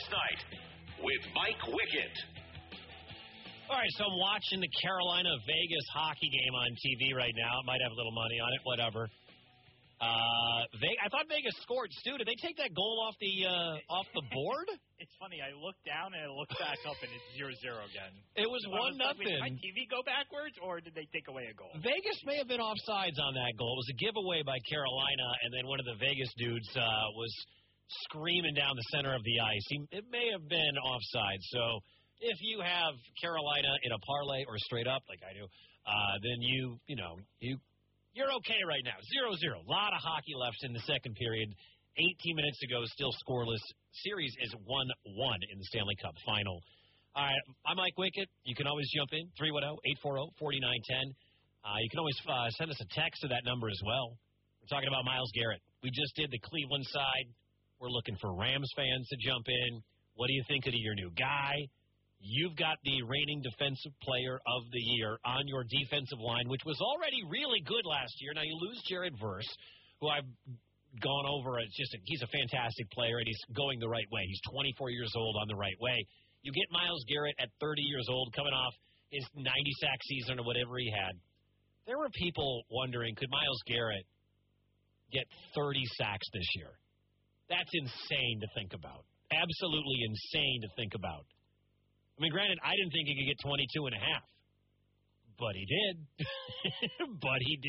Sports Night with Mike Wickett. All right, so I'm watching the Carolina-Vegas hockey game on TV right now. It might have a little money on it, whatever. I thought Vegas scored. Stu, did they take that goal off the board? It's funny. I looked down and I looked back up, and it's 0-0 again. It was 1-0. Did my TV go backwards, or did they take away a goal? Vegas may have been offsides on that goal. It was a giveaway by Carolina, and then one of the Vegas dudes was screaming down the center of the ice. It may have been offside. So if you have Carolina in a parlay or straight up like I do, then you're okay right now. 0-0. A lot of hockey left in the second period. 18 minutes ago, still scoreless. Series is 1-1 in the Stanley Cup final. All right, I'm Mike Wickett. You can always jump in, 310-840-4910. You can always send us a text to that number as well. We're talking about Myles Garrett. We just did the Cleveland side. We're looking for Rams fans to jump in. What do you think of your new guy? You've got the reigning defensive player of the year on your defensive line, which was already really good last year. Now you lose Jared Verse, who I've gone over. He's a fantastic player, and he's going the right way. He's 24 years old on the right way. You get Myles Garrett at 30 years old, coming off his 90-sack season or whatever he had. There were people wondering, could Myles Garrett get 30 sacks this year? That's insane to think about. Absolutely insane to think about. I mean, granted, I didn't think he could get 22 and a half, but he did.